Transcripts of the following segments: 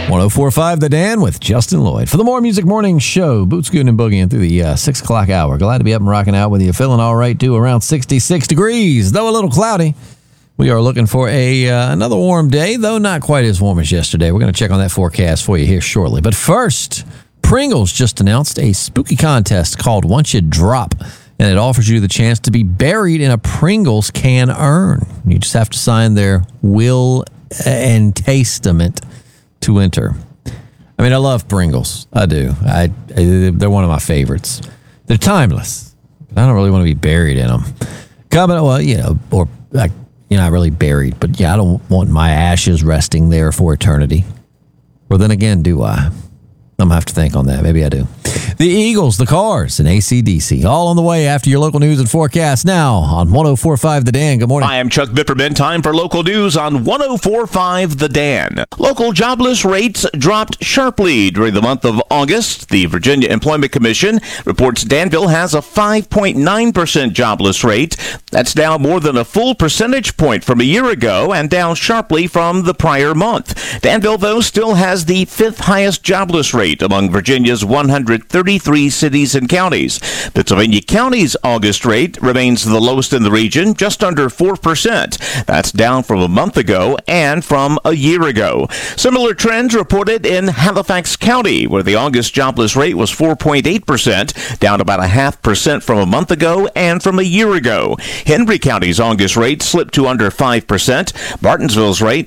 104.5 The Dan with Justin Lloyd. For the More Music Morning Show, Boots Gooden and Boogieing through the 6 o'clock hour. Glad to be up and rocking out with you. Feeling all right, too, around 66 degrees, though a little cloudy. We are looking for another warm day, though not quite as warm as yesterday. We're going to check on that forecast for you here shortly. But first, Pringles just announced a spooky contest called Once You Drop, and it offers you the chance to be buried in a Pringles can urn. You just have to sign their will and testament to enter. I mean, I love Pringles. I do. They're one of my favorites. They're timeless. I don't really want to be buried in them. Not really buried, but I don't want my ashes resting there for eternity. Or then again, do I? I'm going to have to think on that. Maybe I do. The Eagles, the Cars, and AC/DC. All on the way after your local news and forecast now on 104.5 The Dan. Good morning. Hi, I'm Chuck Bipperman. Time for local news on 104.5 The Dan. Local jobless rates dropped sharply during the month of August. The Virginia Employment Commission reports Danville has a 5.9% jobless rate. That's down more than a full percentage point from a year ago and down sharply from the prior month. Danville, though, still has the 5th highest jobless rate among Virginia's 133 cities and counties. Pennsylvania County's August rate remains the lowest in the region, just under 4%. That's down from a month ago and from a year ago. Similar trends reported in Halifax County, where the August jobless rate was 4.8%, down about 0.5% from a month ago and from a year ago. Henry County's August rate slipped to under 5%. Martinsville's rate,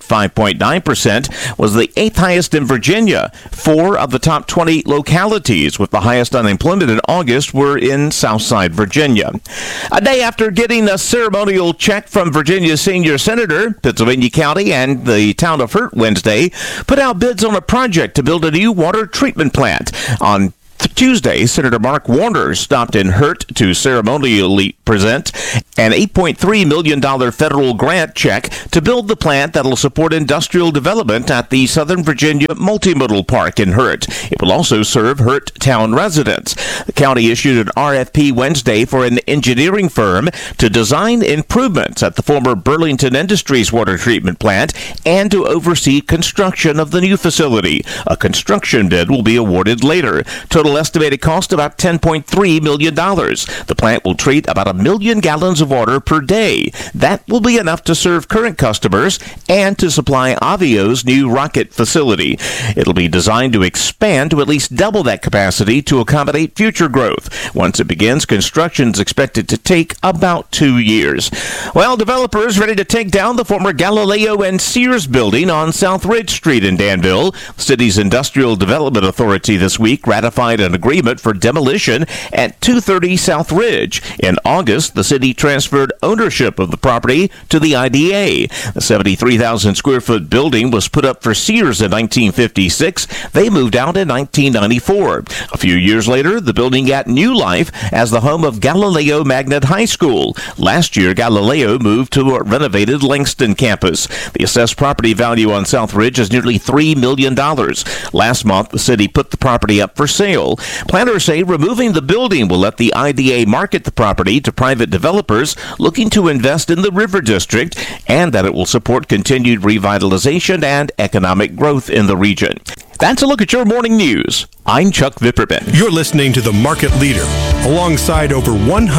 5.9%, was the 8th highest in Virginia. 4 of the top 20 localities with the highest unemployment in August were in Southside Virginia. A day after getting a ceremonial check from Virginia's senior senator, Pennsylvania County and the town of Hurt Wednesday put out bids on a project to build a new water treatment plant. On Tuesday, Senator Mark Warner stopped in Hurt to ceremonially present an $8.3 million federal grant check to build the plant that will support industrial development at the Southern Virginia Multimodal Park in Hurt. It will also serve Hurt town residents. The county issued an RFP Wednesday for an engineering firm to design improvements at the former Burlington Industries water treatment plant and to oversee construction of the new facility. A construction bid will be awarded later. Total estimated cost about $10.3 million. The plant will treat about 1 million gallons of water per day. That will be enough to serve current customers and to supply Avio's new rocket facility. It'll be designed to expand to at least double that capacity to accommodate future growth. Once it begins, construction is expected to take about 2 years. Well, developers ready to take down the former Galileo and Sears building on South Ridge Street in Danville. The city's Industrial Development Authority this week ratified an agreement for demolition at 230 South Ridge. In August, the city transferred ownership of the property to the IDA. The 73,000 square foot building was put up for Sears in 1956. They moved out in 1994. A few years later, the building got new life as the home of Galileo Magnet High School. Last year, Galileo moved to a renovated Langston campus. The assessed property value on South Ridge is nearly $3 million. Last month, the city put the property up for sale. Planners say removing the building will let the IDA market the property to private developers looking to invest in the River District, and that it will support continued revitalization and economic growth in the region. That's a look at your morning news. I'm Chuck Vipperman. You're listening to The Market Leader, alongside over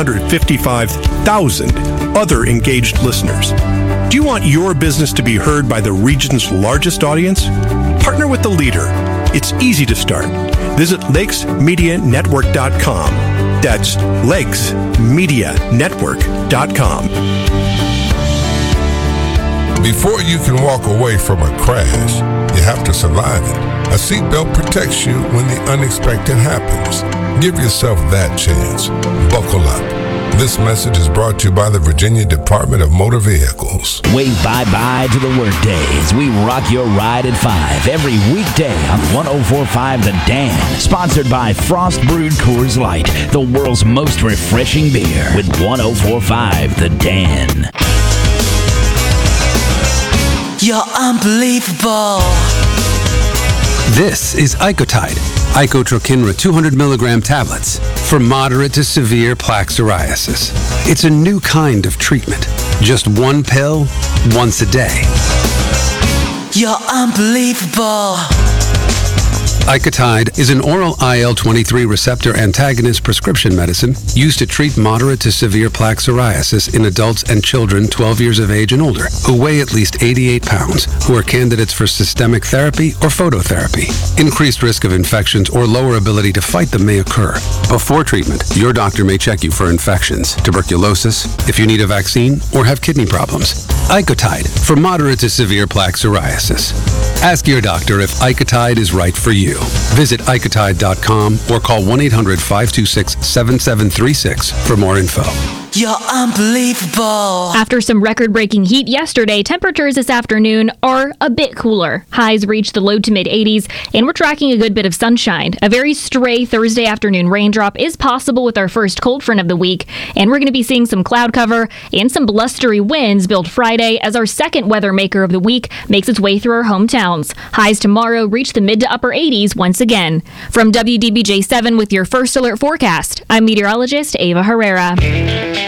155,000 other engaged listeners. Do you want your business to be heard by the region's largest audience? Partner with the leader. It's easy to start. Visit lakesmedianetwork.com. That's lakesmedianetwork.com. Before you can walk away from a crash, you have to survive it. A seatbelt protects you when the unexpected happens. Give yourself that chance. Buckle up. This message is brought to you by the Virginia Department of Motor Vehicles. Wave bye-bye to the workday as we rock your ride at 5 every weekday on 104.5 The Dan. Sponsored by Frost Brewed Coors Light, the world's most refreshing beer, with 104.5 The Dan. You're unbelievable. This is Icotide, Icotrokinra 200 milligram tablets for moderate to severe plaque psoriasis. It's a new kind of treatment. Just one pill, once a day. You're unbelievable. Icotide is an oral IL-23 receptor antagonist prescription medicine used to treat moderate to severe plaque psoriasis in adults and children 12 years of age and older who weigh at least 88 pounds, who are candidates for systemic therapy or phototherapy. Increased risk of infections or lower ability to fight them may occur. Before treatment, your doctor may check you for infections, tuberculosis, if you need a vaccine, or have kidney problems. Icotide for moderate to severe plaque psoriasis. Ask your doctor if Icotide is right for you. Visit Icotide.com or call 1-800-526-7736 for more info. You're unbelievable. After some record-breaking heat yesterday, temperatures this afternoon are a bit cooler. Highs reached the low to mid-80s, and we're tracking a good bit of sunshine. A very stray Thursday afternoon raindrop is possible with our first cold front of the week, and we're going to be seeing some cloud cover and some blustery winds build Friday as our second weather maker of the week makes its way through our hometowns. Highs tomorrow reach the mid to upper 80s once again. From WDBJ 7 with your first alert forecast, I'm meteorologist Ava Herrera.